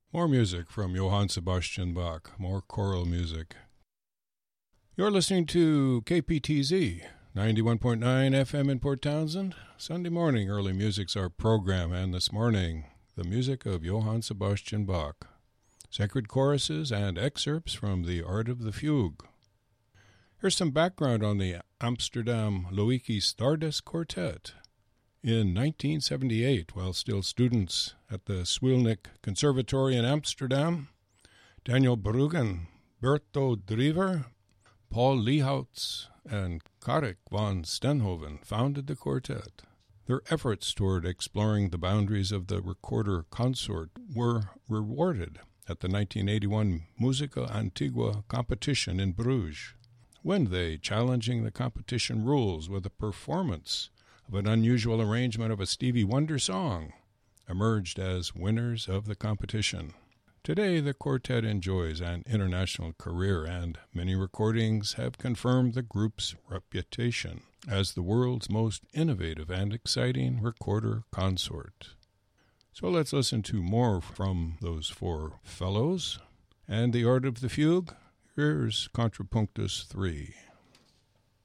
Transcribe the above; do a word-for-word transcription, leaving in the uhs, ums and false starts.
More music from Johann Sebastian Bach, more choral music. You're listening to K P T Z, ninety-one point nine F M in Port Townsend. Sunday morning, early music's our program, and this morning, the music of Johann Sebastian Bach. Sacred choruses and excerpts from The Art of the Fugue. Here's some background on the Amsterdam Loïki Stardust Quartet. In nineteen seventy-eight, while still students at the Swielnik Conservatory in Amsterdam, Daniel Bruggen, Berto Driver, Paul Liehautz, and Karik van Stenhoven founded the quartet. Their efforts toward exploring the boundaries of the recorder consort were rewarded at the nineteen eighty-one Musica Antigua competition in Bruges, when they, challenging the competition rules with a performance of an unusual arrangement of a Stevie Wonder song, emerged as winners of the competition. Today, the quartet enjoys an international career, and many recordings have confirmed the group's reputation as the world's most innovative and exciting recorder consort. So let's listen to more from those four fellows. And The Art of the Fugue, here's Contrapunctus three.